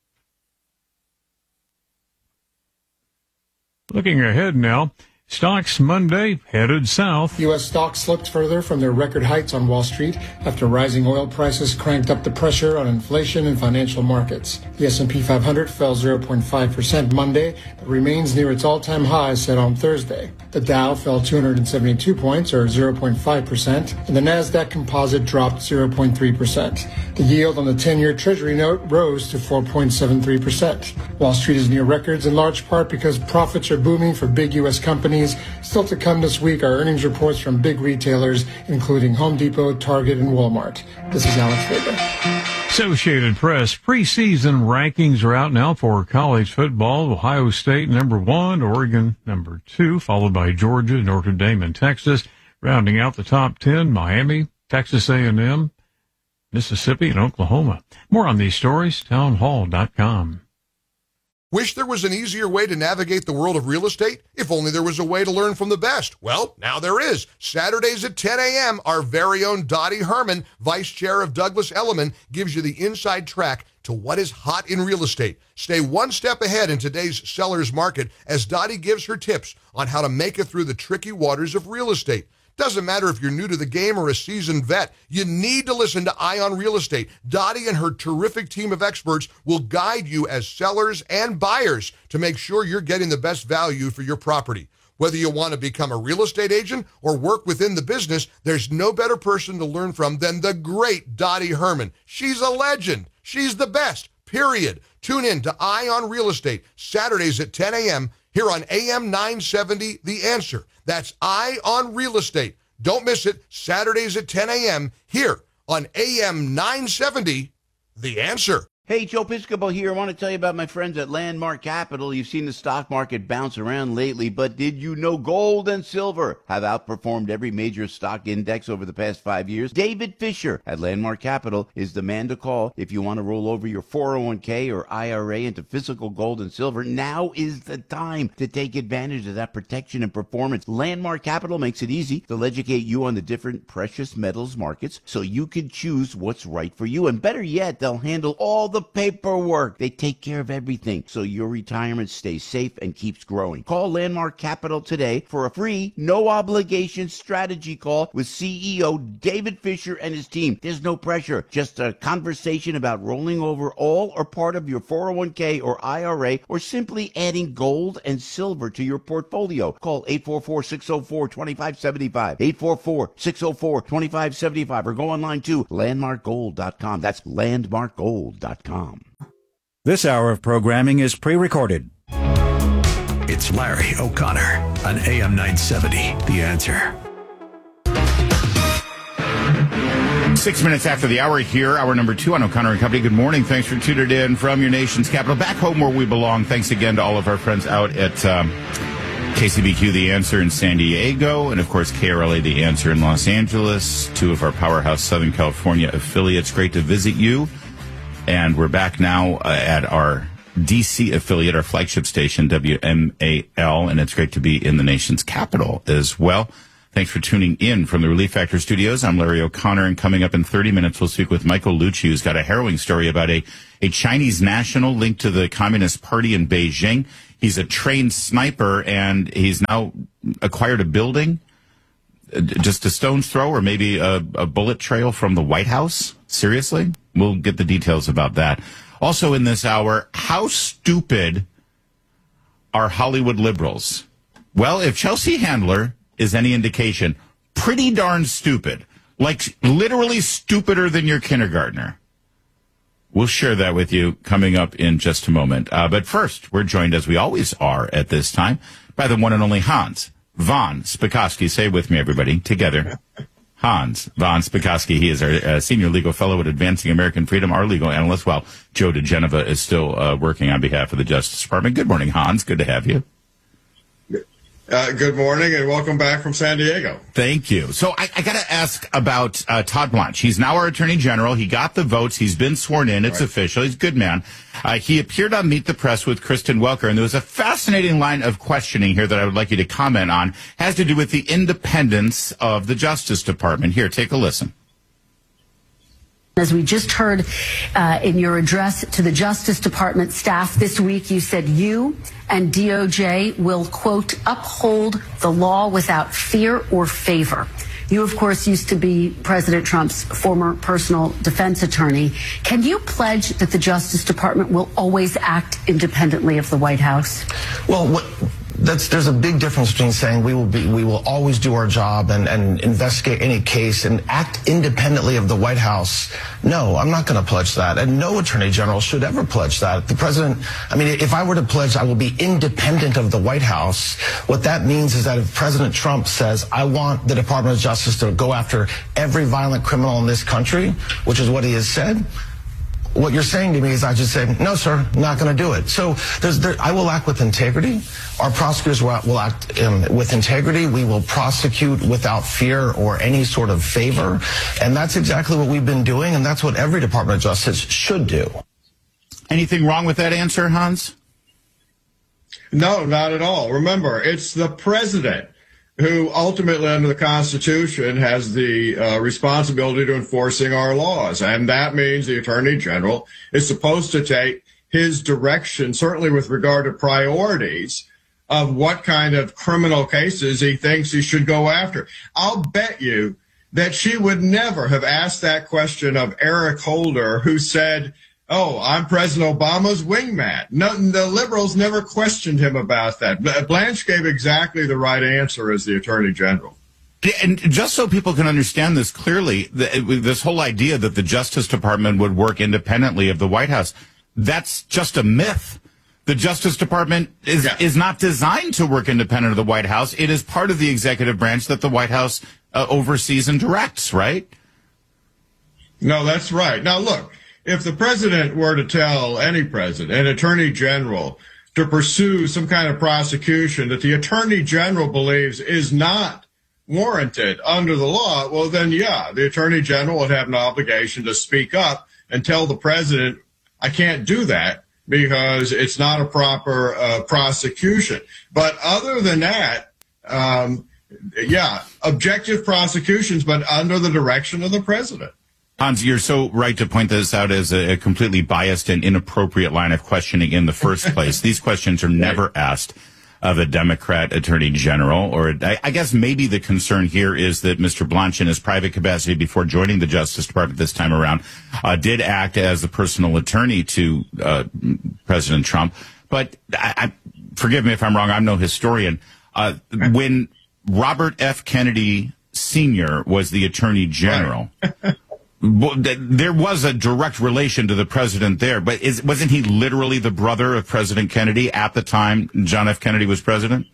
Looking ahead now, stocks Monday headed south. U S stocks slipped further from their record heights on Wall Street after rising oil prices cranked up the pressure on inflation and financial markets. The S and P five hundred fell zero point five percent Monday, but remains near its all-time high set on Thursday. The Dow fell two hundred seventy-two points, or zero point five percent, and the Nasdaq Composite dropped zero point three percent. The yield on the ten-year Treasury note rose to four point seven three percent. Wall Street is near records in large part because profits are booming for big U S companies. Still to come this week are earnings reports from big retailers, including Home Depot, Target, and Walmart. This is Alex Vega. Associated Press preseason rankings are out now for college football. Ohio State number one, Oregon number two, followed by Georgia, Notre Dame, and Texas. Rounding out the top ten, Miami, Texas A and M, Mississippi, and Oklahoma. More on these stories, townhall dot com. Wish there was an easier way to navigate the world of real estate? If only there was a way to learn from the best. Well, now there is. Saturdays at ten a.m., our very own Dottie Herman, Vice Chair of Douglas Elliman, gives you the inside track to what is hot in real estate. Stay one step ahead in today's seller's market as Dottie gives her tips on how to make it through the tricky waters of real estate. Doesn't matter if you're new to the game or a seasoned vet, you need to listen to Eye on Real Estate. Dottie and her terrific team of experts will guide you as sellers and buyers to make sure you're getting the best value for your property. Whether you want to become a real estate agent or work within the business, there's no better person to learn from than the great Dottie Herman. She's a legend. She's the best, period. Tune in to Eye on Real Estate, Saturdays at ten a.m. here on A M nine seventy, The Answer. That's Eye on Real Estate. Don't miss it, Saturdays at ten a.m. here on A M nine seventy, The Answer. Hey, Joe Piscopo here. I want to tell you about my friends at Landmark Capital. You've seen the stock market bounce around lately, but did you know gold and silver have outperformed every major stock index over the past five years? David Fisher at Landmark Capital is the man to call if you want to roll over your four oh one k or I R A into physical gold and silver. Now is the time to take advantage of that protection and performance. Landmark Capital makes it easy. They'll educate you on the different precious metals markets so you can choose what's right for you. And better yet, they'll handle all the paperwork. They take care of everything so your retirement stays safe and keeps growing. Call Landmark Capital today for a free, no obligation strategy call with C E O David Fisher and his team. There's no pressure, just a conversation about rolling over all or part of your four oh one k or I R A, or simply adding gold and silver to your portfolio. Call eight four four, six oh four, two five seven five, eight four four, six oh four, two five seven five, or go online to landmark gold dot com. That's landmark gold dot com. This hour of programming is pre-recorded. It's Larry O'Connor on A M nine seventy, The Answer. Six minutes after the hour here, hour number two on O'Connor and Company. Good morning. Thanks for tuning in from your nation's capital, back home where we belong. Thanks again to all of our friends out at um, K C B Q, The Answer in San Diego, and of course K R L A, The Answer in Los Angeles, two of our powerhouse Southern California affiliates. Great to visit you. And we're back now uh, at our D C affiliate, our flagship station, W M A L, and it's great to be in the nation's capital as well. Thanks for tuning in from the Relief Factor studios. I'm Larry O'Connor, and coming up in thirty minutes, we'll speak with Michael Lucci, who's got a harrowing story about a, a Chinese national linked to the Communist Party in Beijing. He's a trained sniper, and he's now acquired a building just a stone's throw or maybe a, a bullet trail from the White House. Seriously? We'll get the details about that. Also in this hour, how stupid are Hollywood liberals? Well, if Chelsea Handler is any indication, pretty darn stupid. Like literally stupider than your kindergartner. We'll share that with you coming up in just a moment. Uh, but first, we're joined, as we always are at this time, by the one and only Hans von Spakovsky. Say it with me, everybody, together. Hans von Spakovsky. He is our uh, senior legal fellow at Advancing American Freedom, our legal analyst, while Joe DeGeneva is still uh, working on behalf of the Justice Department. Good morning, Hans. Good to have you. Uh, good morning and welcome back from San Diego. Thank you. So I, I got to ask about uh, Todd Blanche. He's now our Attorney General. He got the votes. He's been sworn in. It's right. Official. He's a good man. Uh, he appeared on Meet the Press with Kristen Welker, and there was a fascinating line of questioning here that I would like you to comment on. It has to do with the independence of the Justice Department. Here, take a listen. As we just heard uh, in your address to the Justice Department staff this week, you said you and D O J will, quote, uphold the law without fear or favor. You, of course, used to be President Trump's former personal defense attorney. Can you pledge that the Justice Department will always act independently of the White House? Well, what... That's, there's a big difference between saying we will be, we will always do our job and, and investigate any case and act independently of the White House. No, I'm not going to pledge that. And no attorney general should ever pledge that. The president, I mean, if I were to pledge I will be independent of the White House, what that means is that if President Trump says, I want the Department of Justice to go after every violent criminal in this country, which is what he has said, what you're saying to me is I just say, no, sir, not going to do it. So there's, there, I will act with integrity. Our prosecutors will, will act um, with integrity. We will prosecute without fear or any sort of favor. And that's exactly what we've been doing, and that's what every Department of Justice should do. Anything wrong with that answer, Hans? No, not at all. Remember, it's the president who ultimately under the Constitution has the uh, responsibility to enforcing our laws. And that means the Attorney General is supposed to take his direction, certainly with regard to priorities of what kind of criminal cases he thinks he should go after. I'll bet you that she would never have asked that question of Eric Holder, who said, oh, I'm President Obama's wingman. No, the liberals never questioned him about that. Blanche gave exactly the right answer as the Attorney General. And just so people can understand this clearly, this whole idea that the Justice Department would work independently of the White House, that's just a myth. The Justice Department is, yeah. is not designed to work independent of the White House. It is part of the executive branch that the White House uh, oversees and directs, right? No, that's right. Now, look. if the president were to tell any president, an attorney general, to pursue some kind of prosecution that the attorney general believes is not warranted under the law, well, then, yeah, the attorney general would have an obligation to speak up and tell the president, I can't do that because it's not a proper uh, prosecution. But other than that, um, yeah, objective prosecutions, but under the direction of the president. Hans, you're so right to point this out as a, a completely biased and inappropriate line of questioning in the first place. These questions are never asked of a Democrat attorney general, or I, I guess maybe the concern here is that Mister Blanche, in his private capacity before joining the Justice Department this time around, uh, did act as a personal attorney to uh, President Trump. But I, I, forgive me if I'm wrong, I'm no historian. Uh, when Robert F. Kennedy Senior was the attorney general, right. There was a direct relation to the president there, but is, wasn't he literally the brother of President Kennedy at the time John F. Kennedy was president?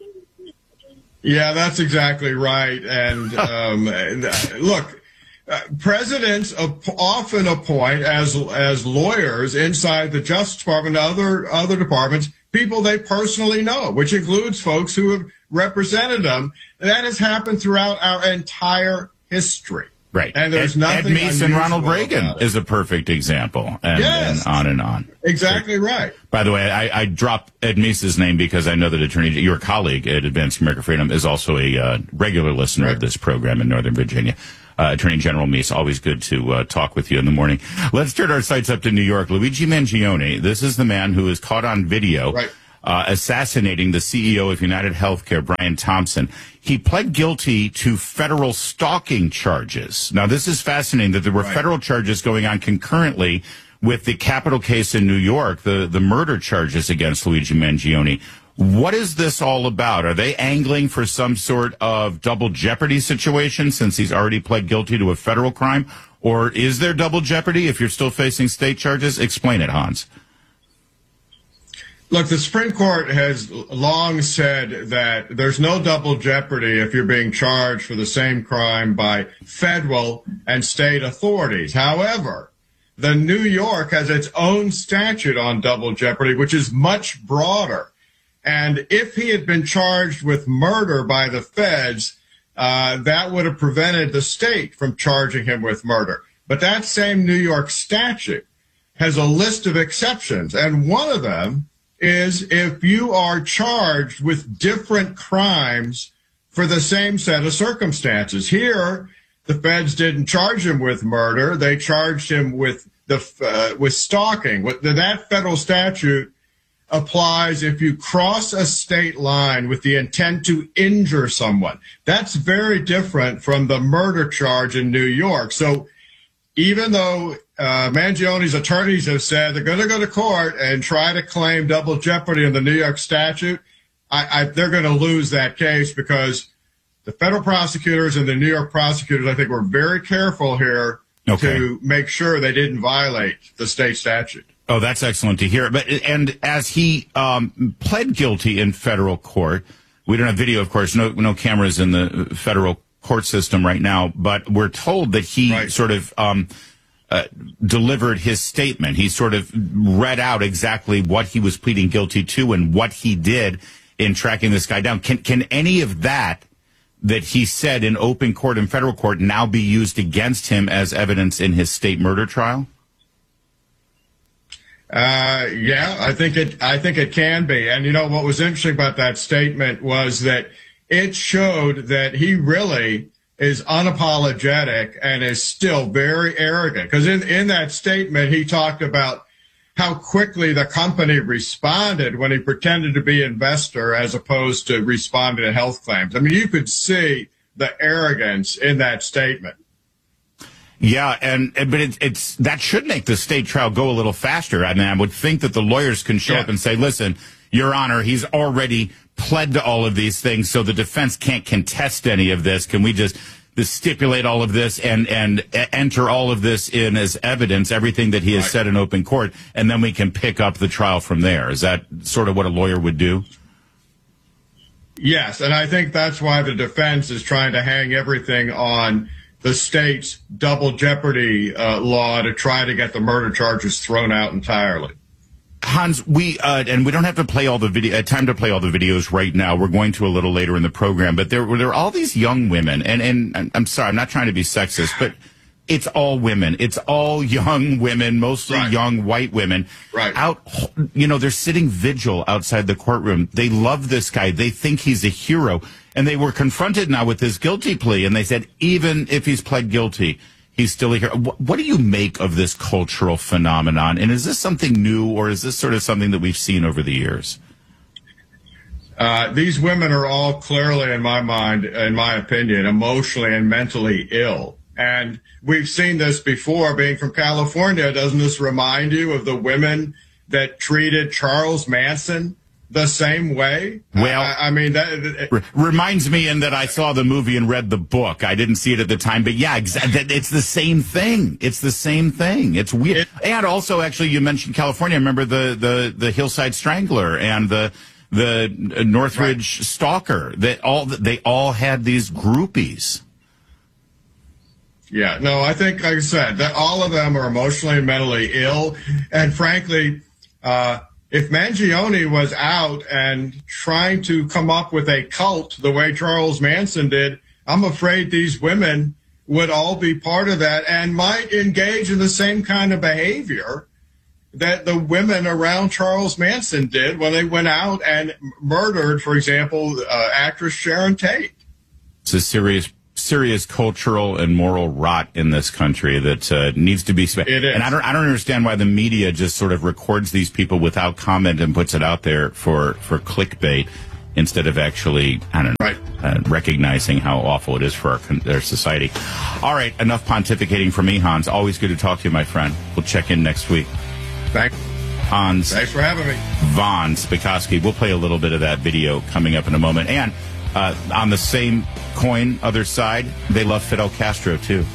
Yeah, that's exactly right. And um, look, uh, presidents often appoint as as lawyers inside the Justice Department and other other departments people they personally know, which includes folks who have represented them. That has happened throughout our entire history. Right. And there's Ed, nothing Ed Mason, Ronald Reagan it. is a perfect example. And, yes. and on and on. Exactly right. By the way, I, I drop Ed Mason's name because I know that attorney, your colleague at Advancing American Freedom is also a uh, regular listener right. of this program in Northern Virginia. Uh, Attorney General Meese, always good to uh, talk with you in the morning. Let's turn our sights up to New York. Luigi Mangione, this is the man who is caught on video. Right. Uh, assassinating the C E O of United Healthcare, Brian Thompson. He pled guilty to federal stalking charges. Now, this is fascinating that there were right. federal charges going on concurrently with the capital case in New York, the, the murder charges against Luigi Mangione. What is this all about? Are they angling for some sort of double jeopardy situation since he's already pled guilty to a federal crime? Or is there double jeopardy if you're still facing state charges? Explain it, Hans. Look, the Supreme Court has long said that there's no double jeopardy if you're being charged for the same crime by federal and state authorities. However, the New York has its own statute on double jeopardy, which is much broader. And if he had been charged with murder by the feds, uh, that would have prevented the state from charging him with murder. But that same New York statute has a list of exceptions, and one of them is if you are charged with different crimes for the same set of circumstances. Here, the feds didn't charge him with murder. They charged him with the uh, with stalking. That federal statute applies if you cross a state line with the intent to injure someone. That's very different from the murder charge in New York. So even though uh, Mangione's attorneys have said they're going to go to court and try to claim double jeopardy in the New York statute, I, I, they're going to lose that case because the federal prosecutors and the New York prosecutors, I think, were very careful here okay. to make sure they didn't violate the state statute. Oh, that's excellent to hear. But and as he um, pled guilty in federal court, we don't have video, of course, no no cameras in the federal court system right now, but we're told that he right. sort of um, uh, delivered his statement. He sort of read out exactly what he was pleading guilty to and what he did in tracking this guy down. Can can any of that that he said in open court and federal court now be used against him as evidence in his state murder trial? Uh, yeah, I think it, I think it can be. And you know, what was interesting about that statement was that it showed that he really is unapologetic and is still very arrogant. Because in, in that statement, he talked about how quickly the company responded when he pretended to be an investor as opposed to responding to health claims. I mean, you could see the arrogance in that statement. Yeah, and but it, it's that should make the state trial go a little faster. I mean, I would think that the lawyers can show yeah. up and say, listen, Your Honor, he's already pled to all of these things, so the defense can't contest any of this. Can we just, just stipulate all of this and, and enter all of this in as evidence, everything that he has right. said in open court, and then we can pick up the trial from there? Is that sort of what a lawyer would do? Yes, and I think that's why the defense is trying to hang everything on the state's double jeopardy uh, law to try to get the murder charges thrown out entirely. Hans, we uh, and we don't have to play all the video. Uh, time to play all the videos right now. We're going to a little later in the program. But there, there are all these young women, and and I'm sorry, I'm not trying to be sexist, but it's all women. It's all young women, mostly right. young white women. Right. Out, you know, they're sitting vigil outside the courtroom. They love this guy. They think he's a hero, and they were confronted now with his guilty plea, and they said even if he's pled guilty, he's still a hero. What do you make of this cultural phenomenon? And is this something new, or is this sort of something that we've seen over the years? Uh, these women are all clearly, in my mind, in my opinion, emotionally and mentally ill. And we've seen this before, being from California. Doesn't this remind you of the women that treated Charles Manson the same way? Well, I, I mean, that it, r- reminds me in that I saw the movie and read the book. I didn't see it at the time, but yeah, exa- it's the same thing. It's the same thing. It's weird. It, and also, actually, you mentioned California. Remember the, the, the Hillside Strangler and the the Northridge right. Stalker. They all they all had these groupies. Yeah, no, I think, like I said, that all of them are emotionally and mentally ill. And frankly, uh, if Mangione was out and trying to come up with a cult the way Charles Manson did, I'm afraid these women would all be part of that and might engage in the same kind of behavior that the women around Charles Manson did when they went out and murdered, for example, uh, actress Sharon Tate. It's a serious serious cultural and moral rot in this country that uh, needs to be spe- it is. And I don't I don't understand why the media just sort of records these people without comment and puts it out there for, for clickbait instead of actually, I don't know, right. uh, recognizing how awful it is for our, our society. All right, enough pontificating from me, Hans. Always good to talk to you, my friend. We'll check in next week. Thanks. Hans. Thanks for having me. Von Spakovsky. We'll play a little bit of that video coming up in a moment. And uh, on the same coin, other side, they love Fidel Castro, too.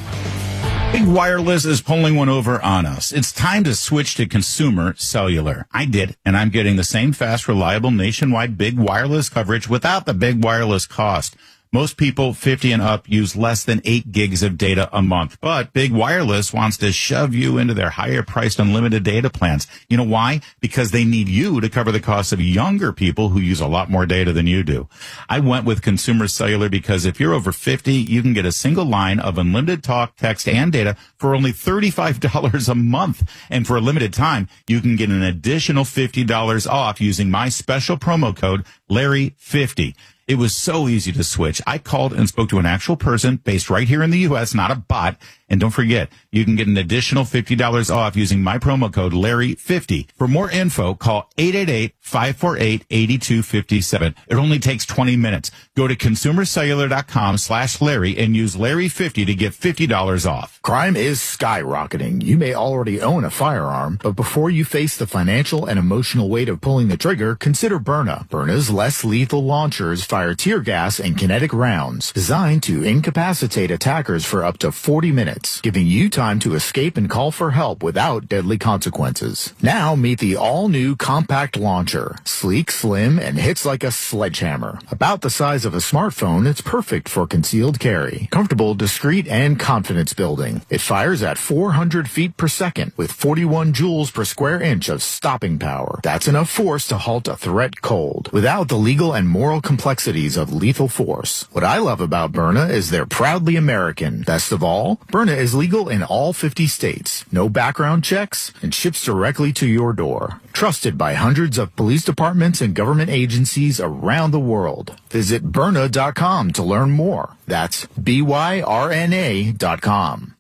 Big Wireless is pulling one over on us. It's time to switch to consumer cellular. I did, and I'm getting the same fast, reliable, nationwide Big Wireless coverage without the big wireless cost. Most people fifty and up use less than eight gigs of data a month, but Big Wireless wants to shove you into their higher priced unlimited data plans. You know why? Because they need you to cover the cost of younger people who use a lot more data than you do. I went with Consumer Cellular because if you're over fifty, you can get a single line of unlimited talk, text, and data for only thirty-five dollars a month. And for a limited time, you can get an additional fifty dollars off using my special promo code Larry fifty. It was so easy to switch. I called and spoke to an actual person based right here in the U S, not a bot. And don't forget, you can get an additional fifty dollars off using my promo code Larry fifty. For more info, call eight eight eight, five four eight, eight two five seven. It only takes twenty minutes. Go to consumercellular.com slash Larry and use Larry fifty to get fifty dollars off. Crime is skyrocketing. You may already own a firearm, but before you face the financial and emotional weight of pulling the trigger, consider Byrna. Byrna's less lethal launchers fire tear gas and kinetic rounds designed to incapacitate attackers for up to forty minutes. Giving you time to escape and call for help without deadly consequences. Now meet the all-new compact launcher. Sleek, slim, and hits like a sledgehammer. About the size of a smartphone, it's perfect for concealed carry. Comfortable, discreet, and confidence building. It fires at four hundred feet per second with forty-one joules per square inch of stopping power. That's enough force to halt a threat cold, without the legal and moral complexities of lethal force. What I love about Byrna is they're proudly American. Best of all, Byrna is legal in all fifty states, no background checks, and ships directly to your door. Trusted by hundreds of police departments and government agencies around the world. Visit Byrna dot com to learn more. That's B Y R N A dot com.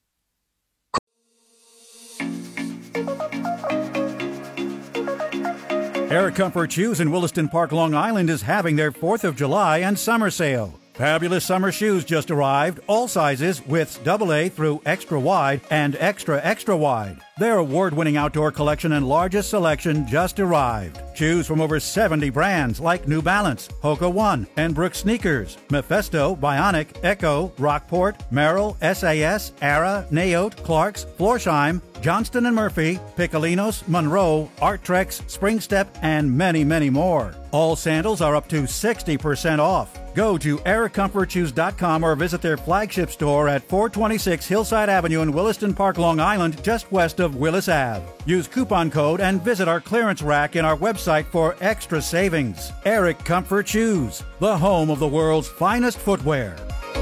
Air Comfort Shoes in Williston Park, Long Island is having their fourth of July and summer sale. Fabulous summer shoes just arrived, all sizes, widths double A through extra wide and extra extra wide. Their award-winning outdoor collection and largest selection just arrived. Choose from over seventy brands like New Balance, Hoka One, and Brooks Sneakers, Mephisto, Bionic, Echo, Rockport, Merrill, S A S, Ara, Naote, Clarks, Florsheim, Johnston and Murphy, Piccolinos, Monroe, Arttrex, Spring Step, and many, many more. All sandals are up to sixty percent off. Go to eric comfort shoes dot com or visit their flagship store at four twenty-six Hillside Avenue in Williston Park, Long Island, just west of Willis Avenue. Use coupon code and visit our clearance rack in our website for extra savings. Eric Comfort Shoes, the home of the world's finest footwear.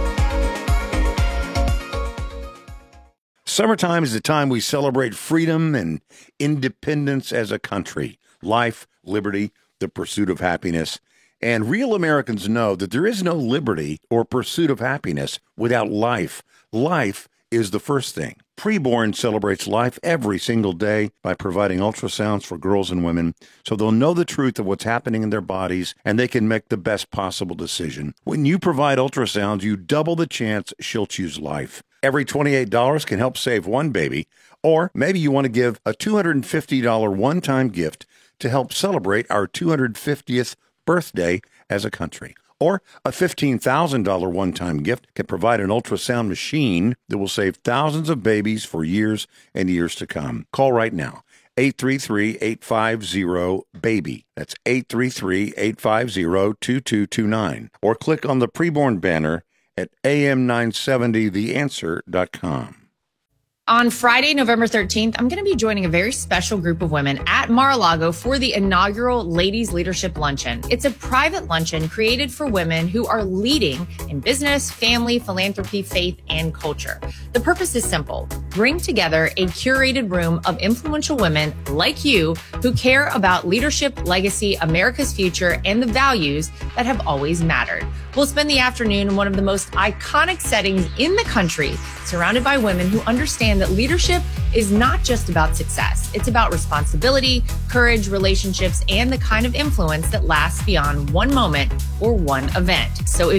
Summertime is the time we celebrate freedom and independence as a country, life, liberty, the pursuit of happiness. And real Americans know that there is no liberty or pursuit of happiness without life. Life is the first thing. Preborn celebrates life every single day by providing ultrasounds for girls and women so they'll know the truth of what's happening in their bodies and they can make the best possible decision. When you provide ultrasounds, you double the chance she'll choose life. Every twenty-eight dollars can help save one baby, or maybe you want to give a two hundred fifty dollars one-time gift to help celebrate our two hundred fiftieth birthday as a country. Or a fifteen thousand dollars one-time gift can provide an ultrasound machine that will save thousands of babies for years and years to come. Call right now, eight three three, eight five zero, BABY. That's eight three three, eight five zero, two two two nine. Or click on the preborn banner at A M nine seventy the answer dot com. On Friday, November thirteenth, I'm going to be joining a very special group of women at Mar-a-Lago for the inaugural Ladies Leadership Luncheon. It's a private luncheon created for women who are leading in business, family, philanthropy, faith, and culture. The purpose is simple. Bring together a curated room of influential women like you who care about leadership, legacy, America's future, and the values that have always mattered. We'll spend the afternoon in one of the most iconic settings in the country, surrounded by women who understand that leadership is not just about success. It's about responsibility, courage, relationships, and the kind of influence that lasts beyond one moment or one event. So if